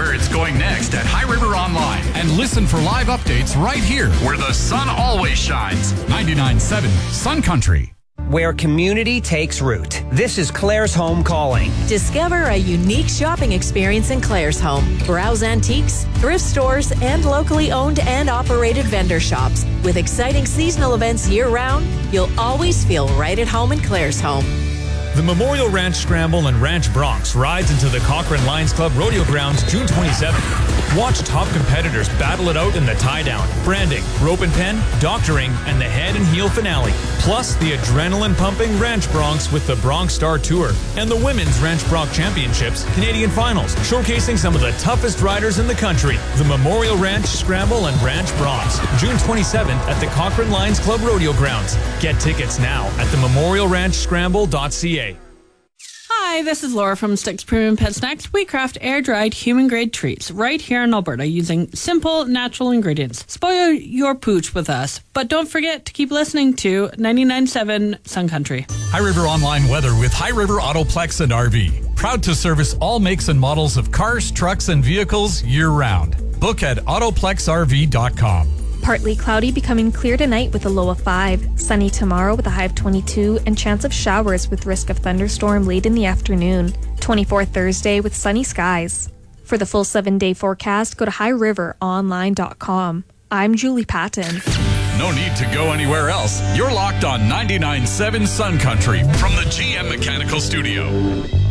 where it's going next at High River Online. And listen for live updates right here, where the sun always shines. 99.7 Sun Country. Where community takes root. This is Claire's Home calling. Discover a unique shopping experience in Claire's Home. Browse antiques, thrift stores, and locally owned and operated vendor shops. With exciting seasonal events year-round, you'll always feel right at home in Claire's Home. The Memorial Ranch Scramble and Ranch Bronx rides into the Cochrane Lions Club Rodeo Grounds June 27th. Watch top competitors battle it out in the tie-down, branding, rope and pen, doctoring, and the head and heel finale. Plus the adrenaline-pumping Ranch Bronx with the Bronx Star Tour and the Women's Ranch Bronx Championships Canadian Finals, showcasing some of the toughest riders in the country. The Memorial Ranch Scramble and Ranch Bronx, June 27th at the Cochrane Lions Club Rodeo Grounds. Get tickets now at thememorialranchscramble.ca. Hi, this is Laura from Sticks Premium Pet Snacks. We craft air-dried human-grade treats right here in Alberta using simple, natural ingredients. Spoil your pooch with us, but don't forget to keep listening to 99.7 Sun Country. High River Online weather with High River Autoplex and RV. Proud to service all makes and models of cars, trucks, and vehicles year-round. Book at autoplexrv.com. Partly cloudy, becoming clear tonight with a low of 5. Sunny tomorrow with a high of 22, and chance of showers with risk of thunderstorm late in the afternoon. 24 Thursday with sunny skies. For the full 7-day forecast, go to highriveronline.com. I'm Julie Patton. No need to go anywhere else. You're locked on 99.7 Sun Country from the GM Mechanical Studio.